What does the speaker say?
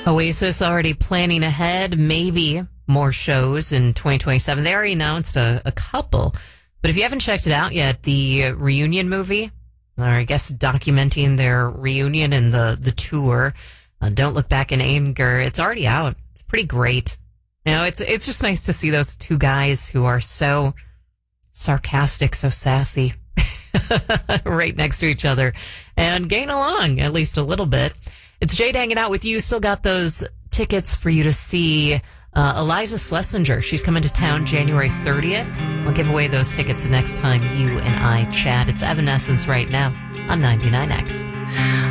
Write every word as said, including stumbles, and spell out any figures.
Oasis already planning ahead, maybe more shows in twenty twenty-seven. They already announced a, a couple. But if you haven't checked it out yet, the reunion movie, or I guess documenting their reunion and the, the tour, uh, Don't Look Back in Anger, it's already out. It's pretty great. You know, it's it's just nice to see those two guys who are so sarcastic, so sassy, right next to each other and getting along at least a little bit. It's Jade hanging out with you. Still got those tickets for you to see uh, Eliza Schlesinger. She's coming to town January thirtieth. I'll give away those tickets the next time you and I chat. It's Evanescence right now on ninety-nine X.